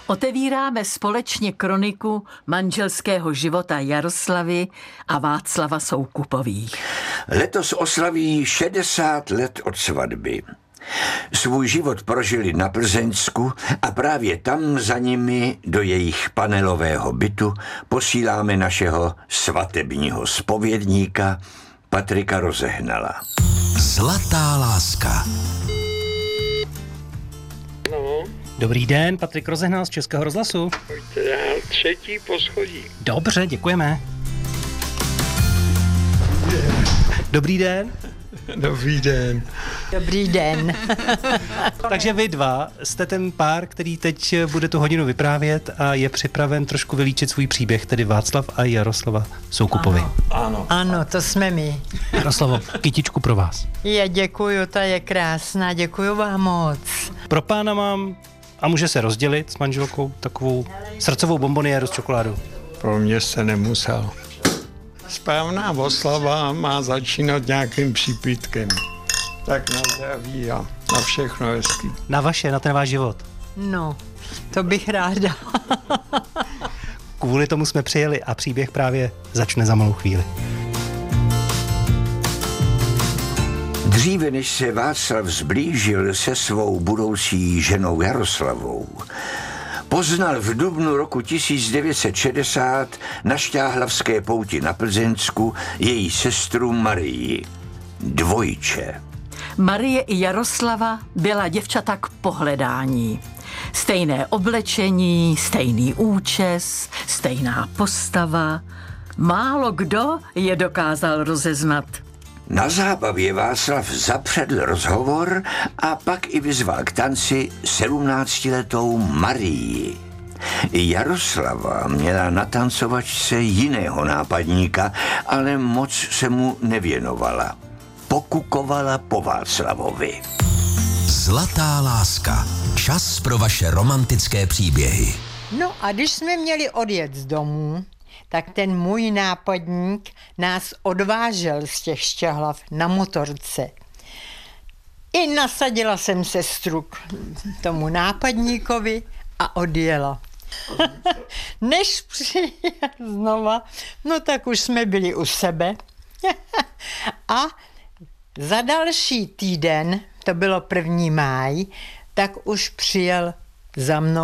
Otevíráme společně kroniku manželského života Jaroslavy a Václava Soukupových. Letos oslaví 60 let od svatby. Svůj život prožili na Plzeňsku a právě tam za nimi do jejich panelového bytu posíláme našeho svatebního zpovědníka Patrika Rozehnala. Zlatá láska. No, Dobrý den, Patrik Rozehnal z Českého rozhlasu. pojďte dál, 3. poschodí. Dobře, děkujeme. Dobrý den. Dobrý den. Dobrý den. Takže vy dva jste ten pár, který teď bude tu hodinu vyprávět a je připraven trošku vylíčit svůj příběh, tedy Václav a Jaroslava Soukupovi. Ano. Ano, to jsme my. Jaroslavo, kytičku pro vás. Děkuju, ta je krásná, děkuju vám moc. Pro pána mám, a může se rozdělit s manželkou, takovou srdcovou bomboniéru s čokoládou. Pro mě se nemusel. Správná oslava má začínat nějakým přípitkem. Tak na zdraví a na všechno hezký. Na vaše, na ten váš život. No, to bych ráda. Kvůli tomu jsme přijeli a příběh právě začne za malou chvíli. Dříve než se Václav zblížil se svou budoucí ženou Jaroslavou, poznal v dubnu roku 1960 na Šťáhlavské pouti na Plzeňsku její sestru Marii. Dvojče. Marie i Jaroslava byla děvčata k pohledání. Stejné oblečení, stejný účes, stejná postava. Málo kdo je dokázal rozeznat. Na zábavě Václav zapředl rozhovor a pak i vyzval k tanci 17letou Marii. Jaroslava měla na tancovačce jiného nápadníka, ale moc se mu nevěnovala. Pokukovala po Václavovi. Zlatá láska. Čas pro vaše romantické příběhy. No a když jsme měli odjet z domů, tak ten můj nápadník nás odvážel z těch Šťahlav na motorce. I nasadila jsem sestru k tomu nápadníkovi a odjela. Než přijel znova, no tak už jsme byli u sebe. A za další týden, to bylo 1. máj, tak už přijel za mnou